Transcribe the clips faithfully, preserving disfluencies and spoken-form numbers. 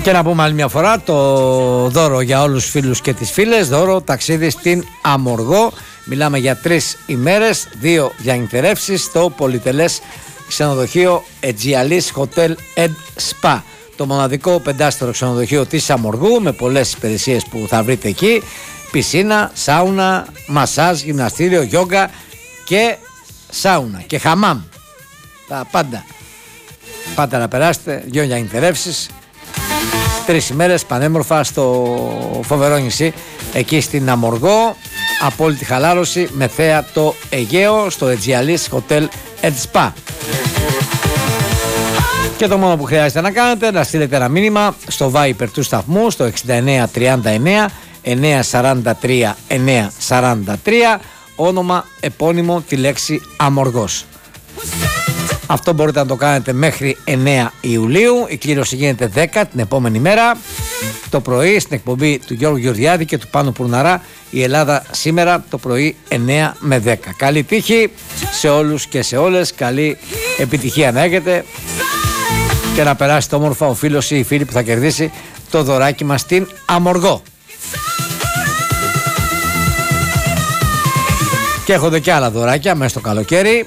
Και να πούμε άλλη μια φορά το δώρο για όλους τους φίλους και τις φίλες, δώρο ταξίδι στην Αμοργό. Μιλάμε για τρεις ημέρες, δύο διανυκτερεύσεις στο πολυτελές ξενοδοχείο Aegialis Hotel and Spa. Το μοναδικό πεντάστερο ξενοδοχείο της Αμοργού με πολλές υπηρεσίες που θα βρείτε εκεί. Πισίνα, σάουνα, μασάζ, γυμναστήριο, γιόγκα και σάουνα και χαμάμ. Τα πάντα. Πάτε να περάσετε, δυο διανυκτερεύσεις. Τρεις ημέρες πανέμορφα στο φοβερό νησί εκεί στην Αμοργό. Απόλυτη χαλάρωση με θέα το Αιγαίο στο Aegialis Hotel and Spa. Και το μόνο που χρειάζεται να κάνετε να στείλετε ένα μήνυμα στο Viber του σταθμού στο εξήντα εννέα τριάντα εννέα εννιακόσια σαράντα τρία εννιακόσια σαράντα τρία, όνομα, επώνυμο, τη λέξη Αμοργός. Αυτό μπορείτε να το κάνετε μέχρι εννέα Ιουλίου. Η κλήρωση γίνεται δέκα την επόμενη μέρα το πρωί στην εκπομπή του Γιώργου Γεωργιάδη και του Πάνου Πουρναρά. Η Ελλάδα σήμερα το πρωί εννέα με δέκα. Καλή τύχη σε όλους και σε όλες. Καλή επιτυχία να έχετε και να περάσετε όμορφα ο φίλος ή η φίλη που θα κερδίσει το δωράκι μας στην Αμοργό. Και έχονται και άλλα δωράκια μέσα στο καλοκαίρι.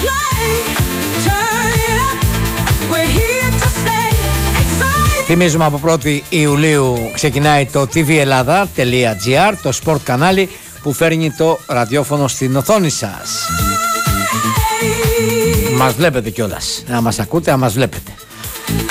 Θυμίζουμε από πρώτη Ιουλίου ξεκινάει το τι βι Ελλάδα τελεία τζι άρ, το sport κανάλι που φέρνει το ραδιόφωνο στην οθόνη σας. Μας βλέπετε κιόλας, να μας ακούτε, να μας βλέπετε.